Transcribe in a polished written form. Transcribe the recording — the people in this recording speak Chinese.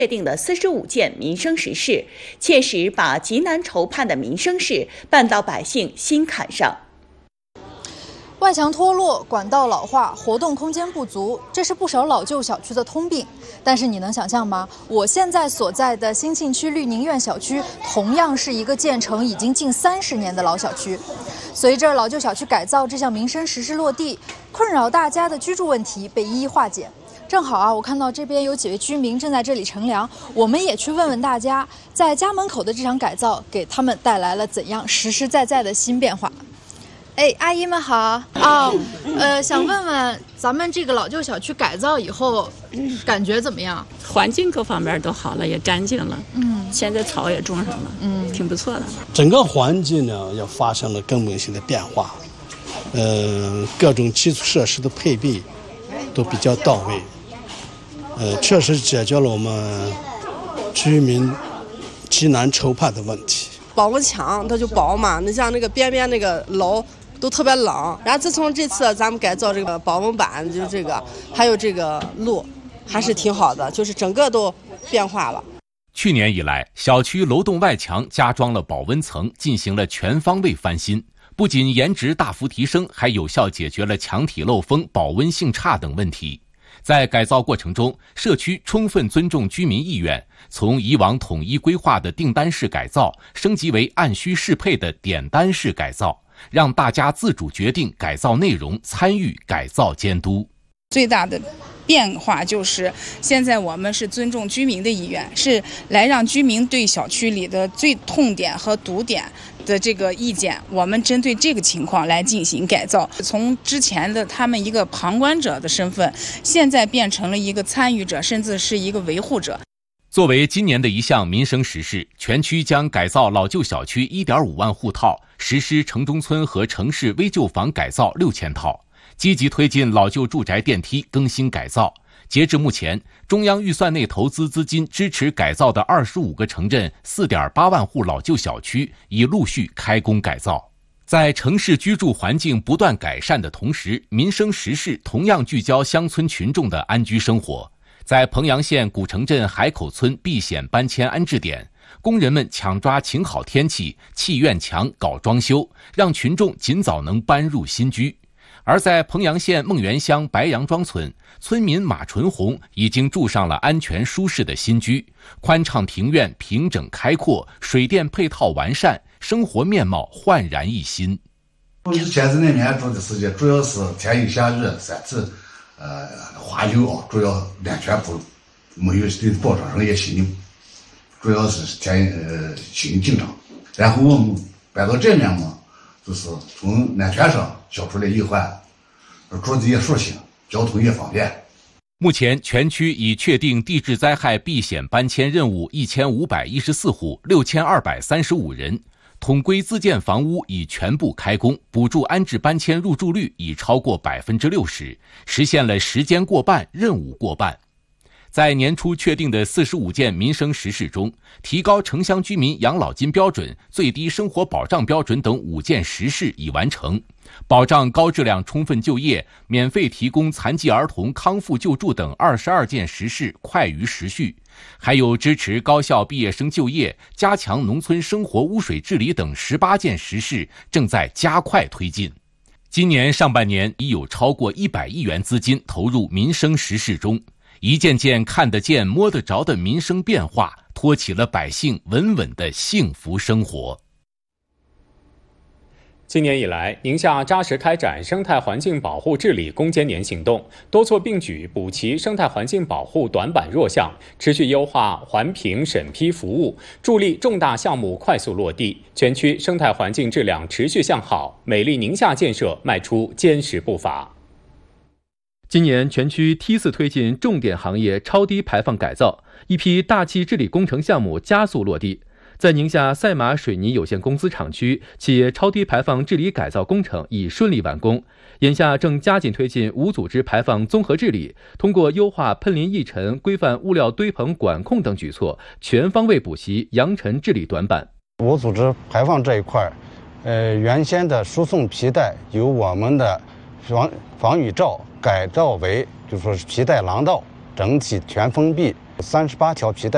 确定的45件民生实事，切实把极难筹盼的民生事办到百姓心坎上。 外墙脱落、管道老化、活动空间不足，这是不少老旧小区的通病。但是你能想象吗？我现在所在的兴庆区绿宁苑小区，同样是一个建成已经近30年的老小区。随着老旧小区改造这项民生实事落地，困扰大家的居住问题被一一化解。正好啊，我看到这边有几位居民正在这里乘凉，我们也去问问大家，在家门口的这场改造给他们带来了怎样实实在在的新变化。哎，阿姨们好啊！想问问咱们这个老旧小区改造以后，感觉怎么样？ 环境各方面都好了，也干净了。现在草也种上了，挺不错的。 整个环境呢，也发生了根本性的变化。各种基础设施的配备都比较到位。确实解决了我们居民极难筹盼的问题。 保温墙它就薄嘛，你像那个边边那个楼都特别冷。然后自从这次咱们改造这个保温板，就这个还有这个路，还是挺好的，就是整个都变化了。 去年以来，小区楼栋外墙加装了保温层，进行了全方位翻新，不仅颜值大幅提升，还有效解决了墙体漏风、保温性差等问题。在改造过程中，社区充分尊重居民意愿，从以往统一规划的订单式改造升级为按需适配的点单式改造，让大家自主决定改造内容，参与改造监督。 最大的变化就是现在我们是尊重居民的意愿，是来让居民对小区里的最痛点和堵点的这个意见，我们针对这个情况来进行改造。从之前的他们一个旁观者的身份，现在变成了一个参与者，甚至是一个维护者。 作为今年的一项民生实事，全区将改造老旧小区 1.5 万户套，实施城中村和城市危旧房改造6000套，积极推进老旧住宅电梯更新改造。截至目前，中央预算内投资资金支持改造的25个城镇 4.8 万户老旧小区已陆续开工改造。在城市居住环境不断改善的同时，民生实事同样聚焦乡村群众的安居生活。在彭阳县古城镇海口村避险搬迁安置点，工人们抢抓晴好天气，砌院墙、搞装修，让群众尽早能搬入新居。而在彭阳县孟源乡白杨庄村，村民马纯红已经住上了安全舒适的新居，宽敞庭院平整开阔，水电配套完善，生活面貌焕然一新。 前3年住的时间主要是天雨下雨3次，花油啊，主要安全不没有对保障上也信用，主要是信用紧张。然后我们搬到这面嘛，就是从安全上消除了隐患，住的也舒心，交通也方便。 目前全区已确定地质灾害避险搬迁任务1514户，6235人，统规自建房屋已全部开工，补助安置搬迁入住率已超过60%，实现了时间过半、任务过半。在年初确定的45件民生实事中，提高城乡居民养老金标准、最低生活保障标准等5件实事已完成，保障高质量充分就业、免费提供残疾儿童康复救助等22件实事快于时序，还有支持高校毕业生就业、加强农村生活污水治理等18件实事正在加快推进。今年上半年已有超过100亿元资金投入民生实事中，一件件看得见摸得着的民生变化，托起了百姓稳稳的幸福生活。 今年以来，宁夏扎实开展生态环境保护治理攻坚年行动，多措并举补齐生态环境保护短板弱项，持续优化环评审批服务，助力重大项目快速落地，全区生态环境质量持续向好，美丽宁夏建设迈出坚实步伐。 今年全区梯次推进重点行业超低排放改造，一批大气治理工程项目加速落地。在宁夏赛马水泥有限公司厂区，企业超低排放治理改造工程已顺利完工，眼下正加紧推进无组织排放综合治理，通过优化喷淋溢尘、规范物料堆棚管控等举措，全方位补齐扬尘治理短板。 无组织排放这一块，原先的输送皮带由我们的防雨罩改造为就是说皮带廊道，整体全封闭，38条皮带